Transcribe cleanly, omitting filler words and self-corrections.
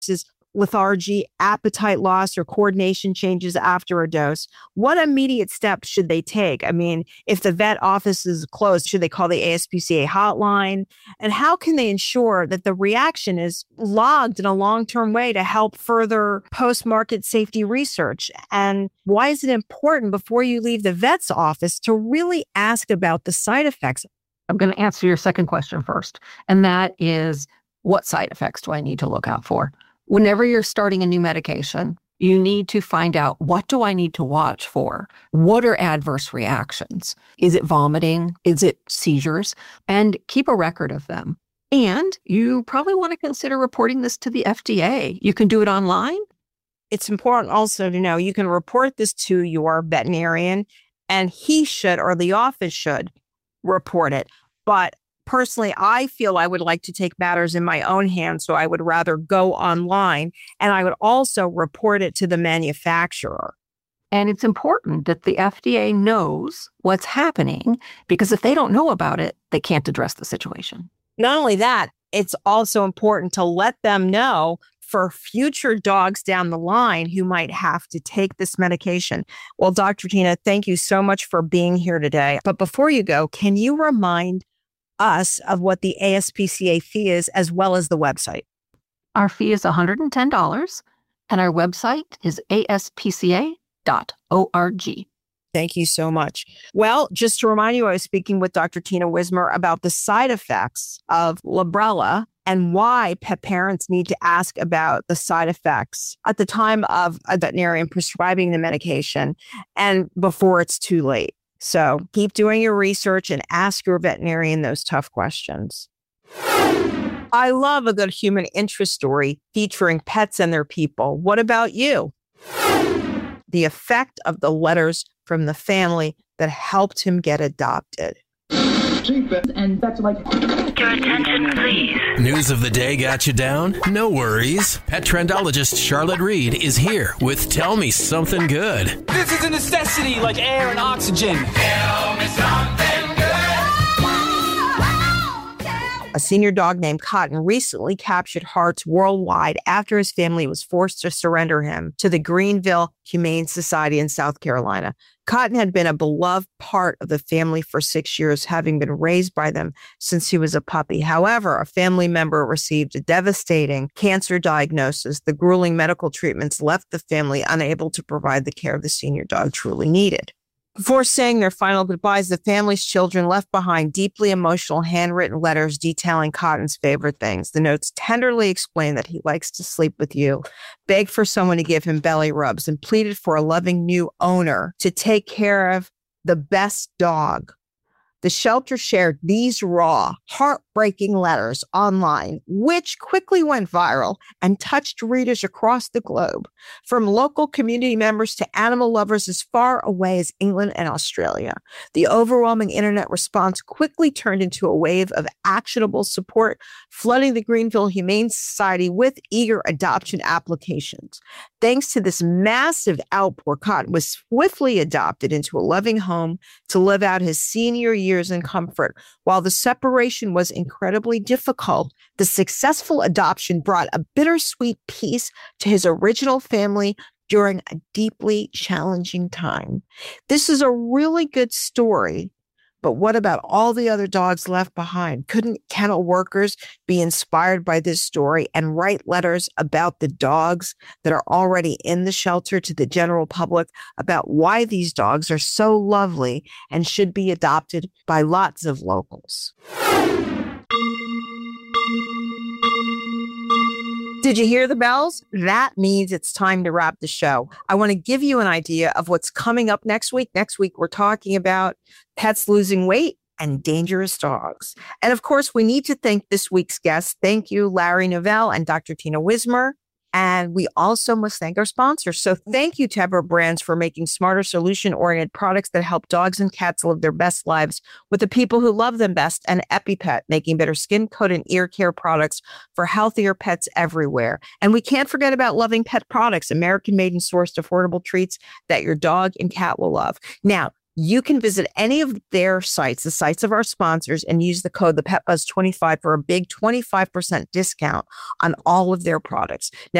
is lethargy, appetite loss, or coordination changes after a dose. What immediate steps should they take? I mean, if the vet office is closed, should they call the ASPCA hotline? And how can they ensure that the reaction is logged in a long-term way to help further post-market safety research? And why is it important before you leave the vet's office to really ask about the side effects? I'm going to answer your second question first, and that is, what side effects do I need to look out for? Whenever you're starting a new medication, you need to find out, what do I need to watch for? What are adverse reactions? Is it vomiting? Is it seizures? And keep a record of them. And you probably want to consider reporting this to the FDA. You can do it online. It's important also to know you can report this to your veterinarian, and he should, or the office should, report it. But personally, I feel I would like to take matters in my own hands, so I would rather go online, and I would also report it to the manufacturer. And it's important that the FDA knows what's happening, because if they don't know about it, they can't address the situation. Not only that, it's also important to let them know for future dogs down the line who might have to take this medication. Well, Dr. Tina, thank you so much for being here today. But before you go, can you remind us of what the ASPCA fee is, as well as the website? Our fee is $110, and our website is aspca.org. Thank you so much. Well, just to remind you, I was speaking with Dr. Tina Wismer about the side effects of Librela and why pet parents need to ask about the side effects at the time of a veterinarian prescribing the medication and before it's too late. So keep doing your research and ask your veterinarian those tough questions. I love a good human interest story featuring pets and their people. What about you? The effect of the letters from the family that helped him get adopted. And that's like, your attention, please. News of the day got you down? No worries. Pet trendologist Charlotte Reed is here with Tell Me Something Good. This is a necessity like air and oxygen. Tell me something good. A senior dog named Cotton recently captured hearts worldwide after his family was forced to surrender him to the Greenville Humane Society in South Carolina. Cotton had been a beloved part of the family for 6 years, having been raised by them since he was a puppy. However, a family member received a devastating cancer diagnosis. The grueling medical treatments left the family unable to provide the care the senior dog truly needed. Before saying their final goodbyes, the family's children left behind deeply emotional handwritten letters detailing Cotton's favorite things. The notes tenderly explained that he likes to sleep with you, begged for someone to give him belly rubs, and pleaded for a loving new owner to take care of the best dog. The shelter shared these raw, heartbreaking letters online, which quickly went viral and touched readers across the globe, from local community members to animal lovers as far away as England and Australia. The overwhelming internet response quickly turned into a wave of actionable support, flooding the Greenville Humane Society with eager adoption applications. Thanks to this massive outpour, Cotton was swiftly adopted into a loving home to live out his senior years in comfort. While the separation was incredibly difficult, the successful adoption brought a bittersweet peace to his original family during a deeply challenging time. This is a really good story. But what about all the other dogs left behind? Couldn't kennel workers be inspired by this story and write letters about the dogs that are already in the shelter to the general public about why these dogs are so lovely and should be adopted by lots of locals? Did you hear the bells? That means it's time to wrap the show. I want to give you an idea of what's coming up next week. Next week, we're talking about pets losing weight and dangerous dogs. And of course, we need to thank this week's guests. Thank you, Larry Novell and Dr. Tina Wismer. And we also must thank our sponsors. So thank you, Tevra Brands, for making smarter, solution-oriented products that help dogs and cats live their best lives with the people who love them best, and EpiPet, making better skin, coat, and ear care products for healthier pets everywhere. And we can't forget about Loving Pet Products, American-made and sourced affordable treats that your dog and cat will love. Now, You can visit any of their sites, the sites of our sponsors, and use the code ThePetBuzz25 for a big 25% discount on all of their products. Now,